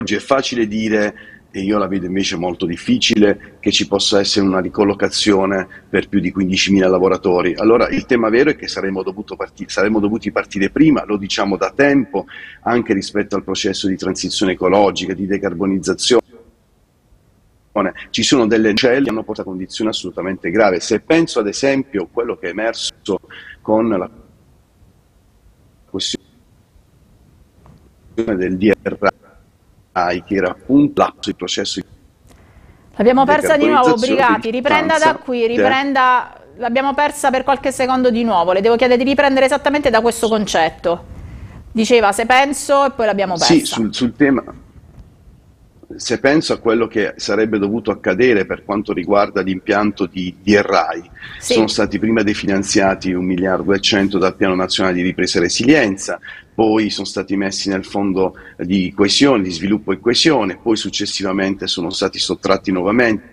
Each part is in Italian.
Oggi è facile dire, e io la vedo invece molto difficile, che ci possa essere una ricollocazione per più di 15.000 lavoratori. Allora il tema vero è che saremmo dovuti partire prima, lo diciamo da tempo, anche rispetto al processo di transizione ecologica, di decarbonizzazione. Ci sono delle celle che hanno portato a condizioni assolutamente gravi. Se penso ad esempio a quello che è emerso con la questione del DRI, che era appunto l'atto del processo di L'abbiamo persa di nuovo, decarbonizzazione Brigati, riprenda da qui, riprenda, l'abbiamo persa per qualche secondo di nuovo, le devo chiedere di riprendere esattamente da questo concetto. Diceva se penso e poi l'abbiamo persa. Sì, sul tema, se penso a quello che sarebbe dovuto accadere per quanto riguarda l'impianto di DRI, Sì. sono stati prima definanziati 1 miliardo e 100 dal Piano Nazionale di Ripresa e Resilienza, poi sono stati messi nel Fondo di coesione, di sviluppo e coesione, poi successivamente sono stati sottratti nuovamente.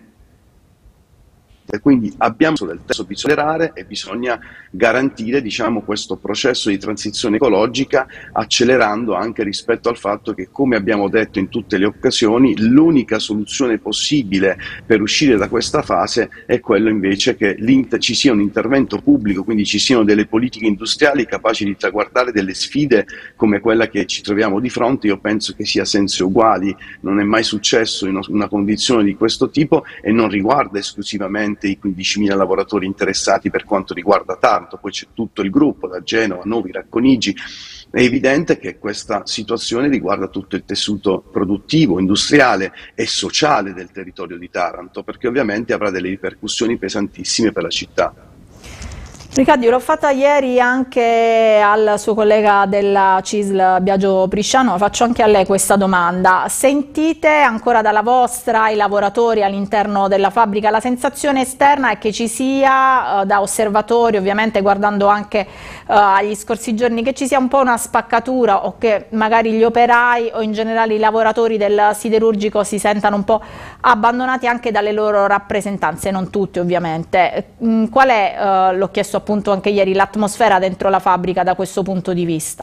E quindi abbiamo del testo bisogna accelerare e bisogna garantire, diciamo, questo processo di transizione ecologica, accelerando anche rispetto al fatto che, come abbiamo detto in tutte le occasioni, l'unica soluzione possibile per uscire da questa fase è quello invece che ci sia un intervento pubblico, quindi ci siano delle politiche industriali capaci di traguardare delle sfide come quella che ci troviamo di fronte. Io penso che sia senza uguali, non è mai successo in una condizione di questo tipo e non riguarda esclusivamente i 15.000 lavoratori interessati per quanto riguarda Taranto, poi c'è tutto il gruppo da Genova, Novi, Racconigi. È evidente che questa situazione riguarda tutto il tessuto produttivo, industriale e sociale del territorio di Taranto, perché ovviamente avrà delle ripercussioni pesantissime per la città. Riccardo, l'ho fatta ieri anche al suo collega della CISL Biagio Prisciano, faccio anche a lei questa domanda. Sentite ancora dalla vostra, i lavoratori all'interno della fabbrica, la sensazione esterna è che ci sia, da osservatori ovviamente guardando anche agli scorsi giorni, che ci sia un po' una spaccatura o che magari gli operai o in generale i lavoratori del siderurgico si sentano un po' abbandonati anche dalle loro rappresentanze, non tutti ovviamente. Qual è, l'ho chiesto appunto anche ieri, l'atmosfera dentro la fabbrica da questo punto di vista?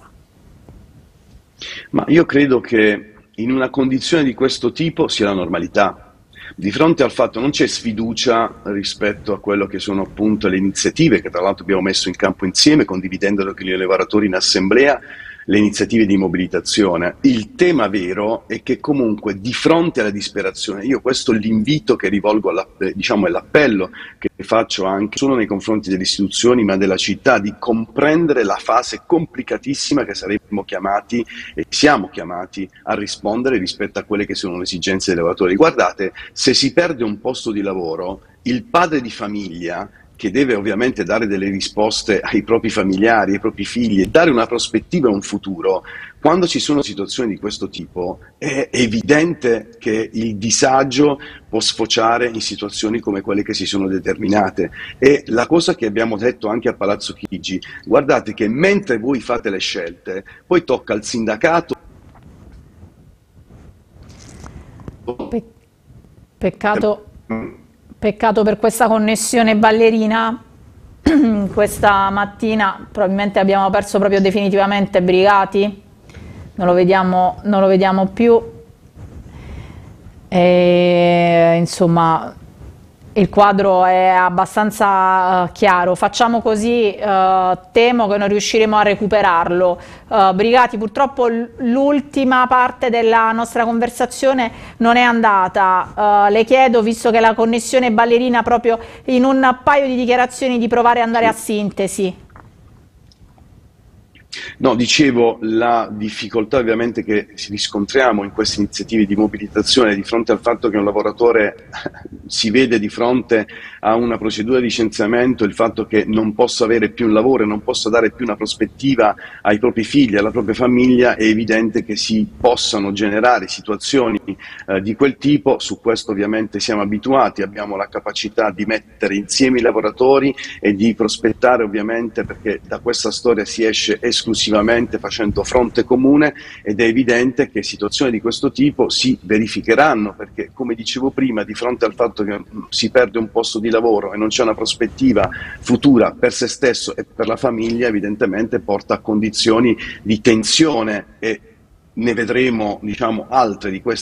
Ma io credo che in una condizione di questo tipo sia la normalità. Di fronte al fatto non c'è sfiducia rispetto a quello che sono appunto le iniziative che tra l'altro abbiamo messo in campo insieme, condividendolo con i lavoratori in assemblea, le iniziative di mobilitazione. Il tema vero è che comunque di fronte alla disperazione, io questo è l'invito che rivolgo, diciamo è l'appello che faccio anche solo nei confronti delle istituzioni ma della città, di comprendere la fase complicatissima che saremmo chiamati e siamo chiamati a rispondere rispetto a quelle che sono le esigenze dei lavoratori. Guardate, se si perde un posto di lavoro, il padre di famiglia, che deve ovviamente dare delle risposte ai propri familiari, ai propri figli e dare una prospettiva e un futuro, quando ci sono situazioni di questo tipo è evidente che il disagio può sfociare in situazioni come quelle che si sono determinate. E la cosa che abbiamo detto anche a Palazzo Chigi, guardate che mentre voi fate le scelte, poi tocca al sindacato. Peccato per questa connessione ballerina. Questa mattina probabilmente abbiamo perso proprio definitivamente Brigati, non lo vediamo più. E, insomma, il quadro è abbastanza chiaro. Facciamo così, temo che non riusciremo a recuperarlo. Brigati, purtroppo l'ultima parte della nostra conversazione non è andata. Le chiedo, visto che la connessione ballerina, proprio in un paio di dichiarazioni di provare ad andare a sintesi. No, dicevo, la difficoltà ovviamente che riscontriamo in queste iniziative di mobilitazione di fronte al fatto che un lavoratore si vede di fronte a una procedura di licenziamento, il fatto che non possa avere più un lavoro e non possa dare più una prospettiva ai propri figli, alla propria famiglia, è evidente che si possano generare situazioni di quel tipo. Su questo ovviamente siamo abituati, abbiamo la capacità di mettere insieme i lavoratori e di prospettare ovviamente, perché da questa storia si esce esclusivamente facendo fronte comune, ed è evidente che situazioni di questo tipo si verificheranno, perché come dicevo prima, di fronte al fatto che si perde un posto di lavoro e non c'è una prospettiva futura per se stesso e per la famiglia, evidentemente porta a condizioni di tensione, e ne vedremo, diciamo, altre di queste